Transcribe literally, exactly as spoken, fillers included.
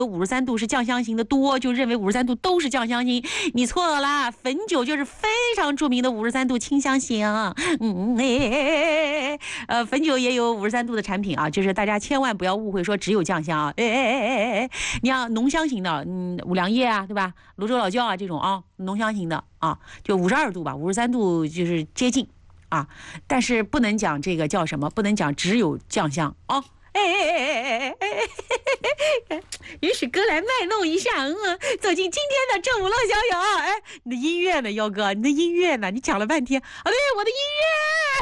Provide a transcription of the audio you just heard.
五十三度是酱香型的多，就认为五十三度都是酱香型，你错了啦，汾酒就是非常著名的五十三度清香型。嗯哎，呃，汾酒也有五十三度的产品啊，就是大家千万不要误会说只有酱香啊，哎哎哎哎哎，你要浓香型的，嗯，五粮液啊，对吧？泸州老窖啊这种啊，浓香型的啊，就五十二度吧，五十三度就是接近啊，但是不能讲这个叫什么，不能讲只有酱香啊。哎哎哎哎哎哎哎！允许哥来卖弄一下，嗯，走进今天的正午乐逍遥。哎，你的音乐呢，幺哥？你的音乐呢？你讲了半天啊，对，我的音乐。